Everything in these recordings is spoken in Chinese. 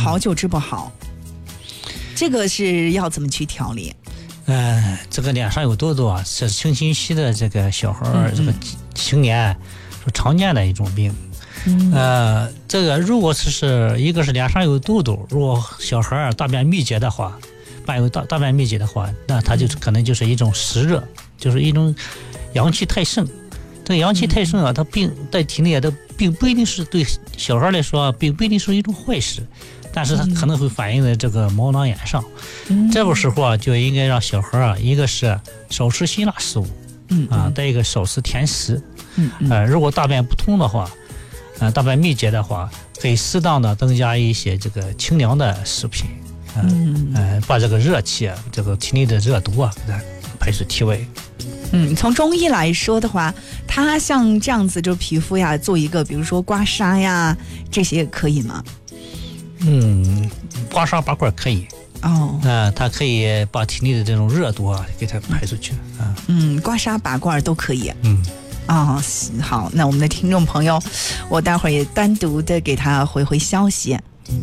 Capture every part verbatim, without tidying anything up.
好久治不好，这个是要怎么去调理？ 呃，这个脸上有痘痘啊，是青春期的这个小孩儿、嗯、这个青年是常见的一种病。嗯、呃，这个如果是是一个是脸上有痘痘，如果小孩儿大便秘结的话，伴有大大便秘结的话，那他就可能就是一种湿热，就是一种阳气太盛。这个阳气太盛啊，它并在体内啊，它并不一定是对小孩来说，并不一定是一种坏事，但是它可能会反映在这个毛囊炎上。嗯、这个时候啊，就应该让小孩啊，一个是少吃辛辣食物，嗯啊，再一个少吃甜食。嗯呃，如果大便不通的话，呃，大便秘结的话，可以适当的增加一些这个清凉的食品，呃、嗯呃，把这个热气啊，这个体内的热毒啊，给它排出体外。 嗯，从中医来说的话，它像这样子就皮肤呀做一个比如说刮痧呀这些可以吗？ 嗯，刮痧拔罐可以哦， 呃，它可以把体内的这种热毒啊给它排出去啊。 嗯，刮痧拔罐都可以。 嗯， 哦，好，那我们的听众朋友，我待会儿也单独的给他回回消息。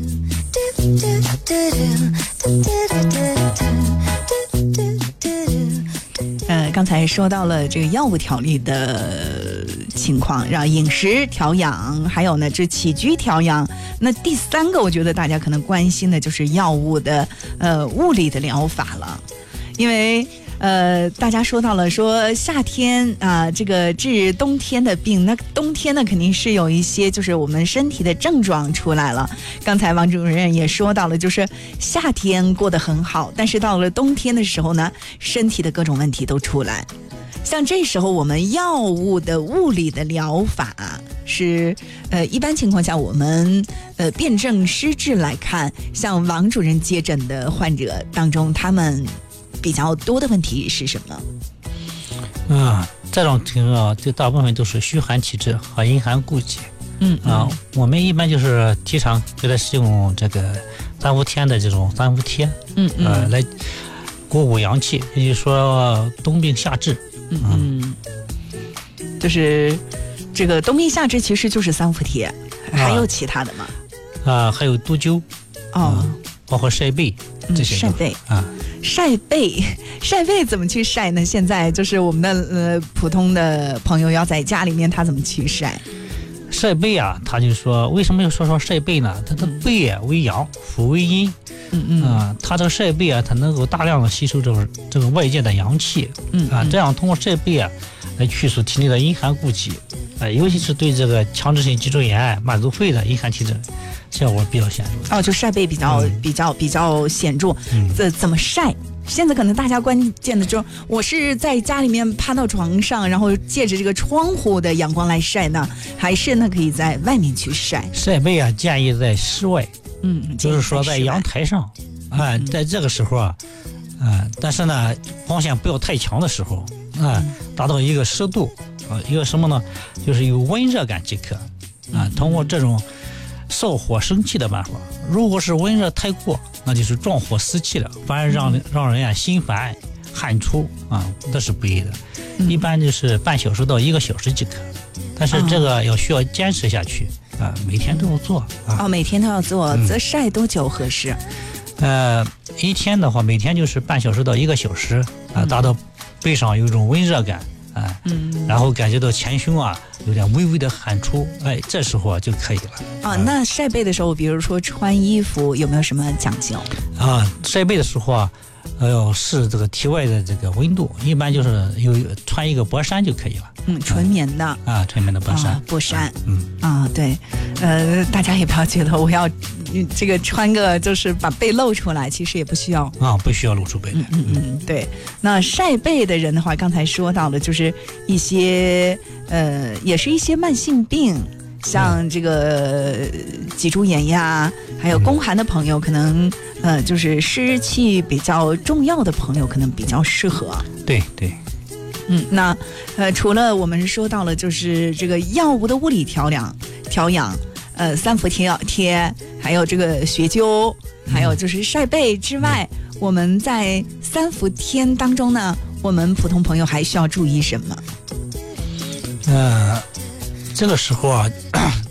呃，刚才说到了这个药物调理的情况，让饮食调养，还有呢这起居调养。那第三个，我觉得大家可能关心的就是药物的呃物理的疗法了，因为呃大家说到了说夏天啊、呃，这个治冬天的病，那冬天呢肯定是有一些就是我们身体的症状出来了。刚才王主任也说到了，就是夏天过得很好，但是到了冬天的时候呢，身体的各种问题都出来。像这时候我们药物的物理的疗法是呃一般情况下我们呃辨证施治来看，像王主任接诊的患者当中，他们比较多的问题是什么？ 啊，这种情况就大部分都是虚寒体质和阴寒固结。 嗯啊，我们一般就是提倡给他使用这个三伏天的这种三伏贴， 嗯嗯， 呃，来鼓舞阳气，也就是说冬病夏治。 嗯，就是这个冬病夏治其实就是三伏贴，还有其他的吗？ 啊，还有杜灸， 哦， 嗯、包括晒背这些、 嗯、晒背啊， 晒背，晒背怎么去晒呢？现在就是我们的呃普通的朋友要在家里面，他怎么去晒？ 晒背啊，他就说为什么要说说晒背呢？他的背啊为阳，腹为阴。 嗯嗯啊，它这个晒背啊，它能够大量的吸收这个这个外界的阳气， 嗯啊，这样通过晒背啊，来去除体内的阴寒固结，啊，尤其是对这个强直性脊柱炎、满足肺的阴寒体质，效果比较显著。 哦，就晒背比较、嗯、比较比较显著。这、嗯、怎么晒？现在可能大家关键的就是，我是在家里面趴到床上，然后借着这个窗户的阳光来晒呢，还是呢可以在外面去晒？ 晒背啊，建议在室外。 嗯， 就是说在阳台上，啊、呃，在这个时候啊，啊、呃，但是呢，光线不要太强的时候，啊、呃，达到一个湿度，啊、呃，一个什么呢？就是有温热感即可，啊、呃，通过这种烧火生气的办法。如果是温热太过，那就是壮火湿气了，反而让让人啊心烦汗出啊，这是不宜的。一般就是半小时到一个小时即可，但是这个要需要坚持下去。啊，每天都要做啊！ 哦，每天都要做， 嗯、 则晒多久合适？ 呃，一天的话，每天就是半小时到一个小时啊，达到背上有一种温热感啊， 嗯， 然后感觉到前胸啊有点微微的汗出，哎，这时候啊就可以了。 啊，那晒背的时候，比如说穿衣服有没有什么讲究？ 啊，晒背的时候啊，呃，要视这个体外的这个温度，一般就是有穿一个薄衫就可以了。 嗯，纯棉的啊，纯棉的薄衫， 啊、薄衫， 嗯啊，对，呃，大家也不要觉得我要这个穿个就是把背露出来，其实也不需要啊，不需要露出背。 嗯嗯嗯，对。那晒背的人的话，刚才说到了，就是一些呃，也是一些慢性病。像这个脊柱炎呀，还有宫寒的朋友，可能呃，就是湿气比较重要的朋友，可能比较适合。 对对。 嗯，那呃，除了我们说到了就是这个药物的物理调养调养，呃，三伏贴贴，还有这个穴灸，还有就是晒背之外，嗯、我们在三伏天当中呢，我们普通朋友还需要注意什么？ 呃，这个时候啊，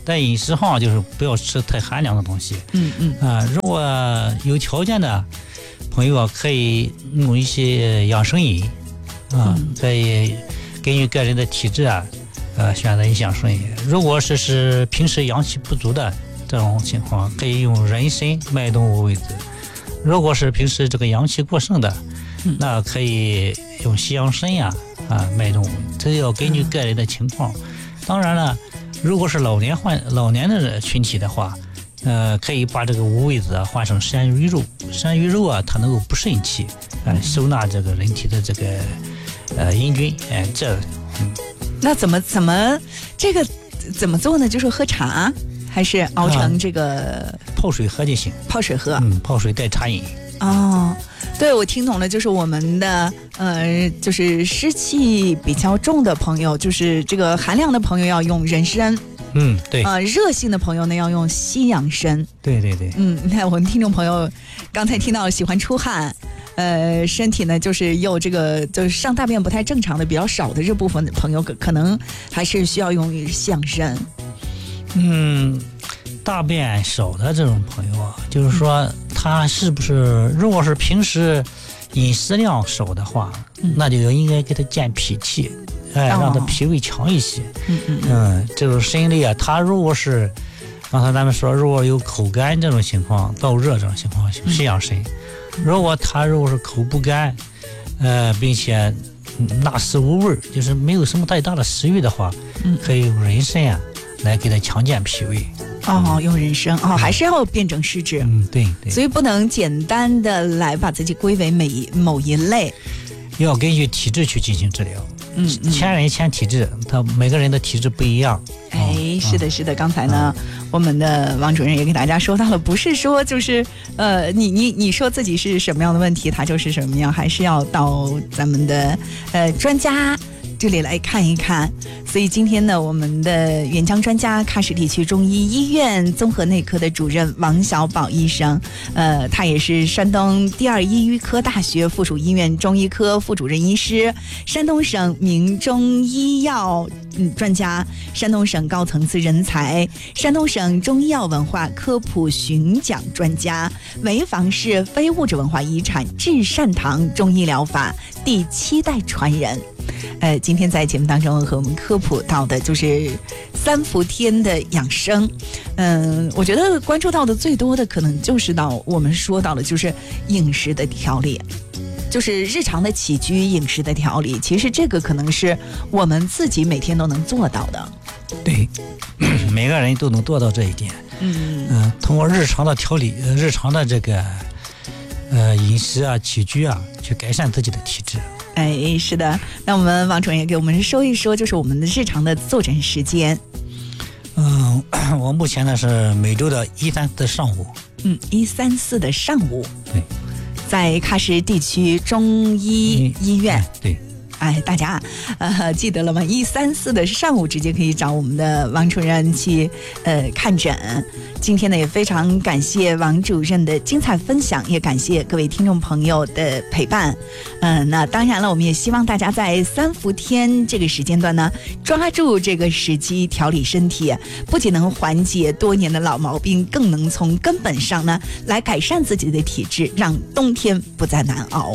但饮食上就是不要吃太寒凉的东西。 嗯嗯啊，如果有条件的朋友啊，可以用一些养生饮啊， 嗯可以根据个人的体质啊，呃，选择一些养生饮。如果是是平时阳气不足的这种情况，可以用人参、麦冬、五味子。如果是平时这个阳气过盛的， 嗯那可以用西洋参呀、啊，麦冬，这要根据个人的情况。当然了，如果是老年患老年的群体的话，呃，可以把这个五味子啊换成山芋肉。山芋肉啊，它能够补肾气，啊、呃，收纳这个人体的这个呃阴菌，哎、呃，这，嗯， 那怎么怎么这个怎么做呢？就是喝茶，还是熬成这个、 啊、泡水喝就行？ 泡水喝， 嗯，泡水代茶饮。 哦，对，我听懂了，就是我们的呃，就是湿气比较重的朋友，就是这个寒凉的朋友要用人参。 嗯，对。 呃，热性的朋友呢要用西洋参。 对对对。 嗯，你看我们听众朋友刚才听到喜欢出汗，呃，身体呢就是有这个就是上大便不太正常的比较少的这部分的朋友，可可能还是需要用西洋参。 嗯，大便少的这种朋友啊，就是说他是不是如果是平时饮食量少的话，嗯、那就应该给他健脾气。哎，让他脾胃强一些。 嗯嗯嗯，这种参类啊，他如果是刚才咱们说，如果有口干这种情况、燥热这种情况，西洋参；如果他如果是口不干，呃，并且纳食无味，就是没有什么太大的食欲的话， 嗯， 可以用人参啊来给他强健脾胃。 哦，用人参哦，还是要辨证施治。 嗯，对对。 所以不能简单的来把自己归为每某一类， 要根据体质去进行治疗。 嗯， 千人千体质，他每个人的体质不一样。 哎，是的，是的。刚才呢，嗯、我们的王主任也给大家说到了，不是说就是呃，你你你说自己是什么样的问题，他就是什么样，还是要到咱们的呃专家这里来看一看。所以今天呢，我们的援疆专家喀什地区中医医院综合内科的主任王小宝医生，呃，他也是山东第二医医科大学附属医院中医科副主任医师，山东省名中医药嗯专家，山东省高层次人才，山东省中医药文化科普巡讲专家，潍坊市非物质文化遗产至善堂中医疗法第七代传人。呃，今天在节目当中和我们科普到的就是三伏天的养生。嗯，我觉得关注到的最多的可能就是到我们说到了就是饮食的调理，就是日常的起居饮食的调理，其实这个可能是我们自己每天都能做到的。 对，每个人都能做到这一点。 嗯嗯、呃，通过日常的调理，日常的这个呃饮食啊、起居啊，去改善自己的体质。 哎，是的，那我们王主任也给我们说一说，就是我们的日常的坐诊时间。 嗯，我目前呢是每周的一三四的上午。 嗯，一三四的上午。 对， 在喀什地区中医医院。 嗯、对。 哎，大家呃记得了吗？一三四的上午直接可以找我们的王主任去呃看诊。今天呢也非常感谢王主任的精彩分享，也感谢各位听众朋友的陪伴。嗯、呃，那当然了，我们也希望大家在三伏天这个时间段呢，抓住这个时机调理身体，不仅能缓解多年的老毛病，更能从根本上呢来改善自己的体质，让冬天不再难熬。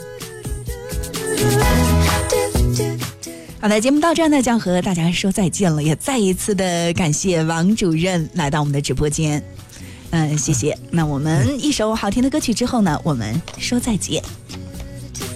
好的，节目到这儿呢，将和大家说再见了，也再一次的感谢王主任来到我们的直播间。嗯、呃，谢谢。那我们一首好听的歌曲之后呢，我们说再见。